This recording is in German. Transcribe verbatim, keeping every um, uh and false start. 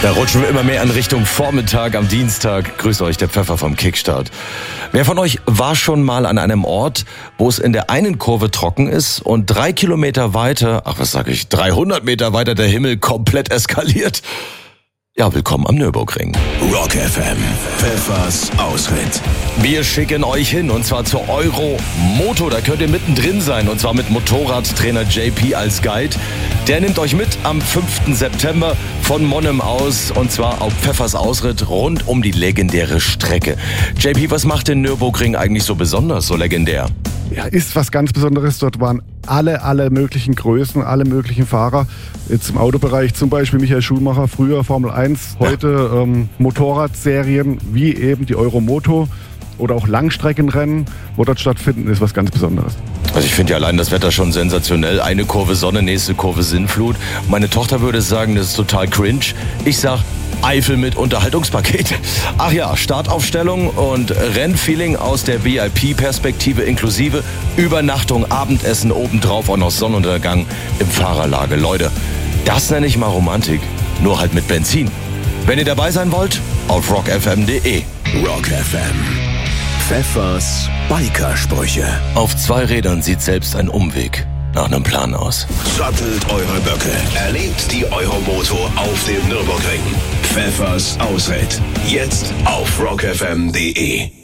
Da rutschen wir immer mehr in Richtung Vormittag am Dienstag. Grüß euch, der Pfeffer vom Kickstart. Wer von euch war schon mal an einem Ort, wo es in der einen Kurve trocken ist und drei Kilometer weiter, ach was sag ich, dreihundert Meter weiter der Himmel komplett eskaliert? Ja, willkommen am Nürburgring. Rock F M, Pfeffers Ausritt. Wir schicken euch hin und zwar zur Euro-Moto. Da könnt ihr mittendrin sein und zwar mit Motorradtrainer J P als Guide. Der nimmt euch mit am fünften September von Monnem aus und zwar auf Pfeffers Ausritt rund um die legendäre Strecke. J P, was macht den Nürburgring eigentlich so besonders, so legendär? Ja, ist was ganz Besonderes. Dort waren alle, alle möglichen Größen, alle möglichen Fahrer. Jetzt im Autobereich zum Beispiel Michael Schumacher, früher Formel eins, heute ja. ähm, Motorradserien wie eben die Euromoto oder auch Langstreckenrennen, wo dort stattfinden, ist was ganz Besonderes. Also ich finde ja allein das Wetter schon sensationell. Eine Kurve Sonne, nächste Kurve Sinnflut. Meine Tochter würde sagen, das ist total cringe. Ich sag, Eifel mit Unterhaltungspaket. Ach ja, Startaufstellung und Rennfeeling aus der V I P-Perspektive inklusive Übernachtung, Abendessen, obendrauf auch noch Sonnenuntergang im Fahrerlager. Leute, das nenne ich mal Romantik, nur halt mit Benzin. Wenn ihr dabei sein wollt, auf rock f m punkt d e. Rock F M. Pfeffers Biker-Sprüche. Auf zwei Rädern sieht selbst ein Umweg nach einem Plan aus. Sattelt eure Böcke. Erlebt die Euromoto auf dem Nürburgring. Pfeffers Ausritt. Jetzt auf rock f m punkt d e.